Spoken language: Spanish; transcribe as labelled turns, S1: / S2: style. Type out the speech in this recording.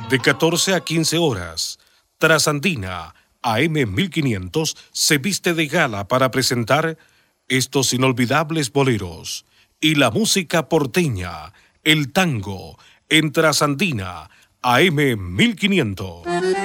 S1: De 14 a 15 horas, Trasandina AM 1500 se viste de gala para presentar estos inolvidables boleros y la música porteña, el tango, en Trasandina AM 1500.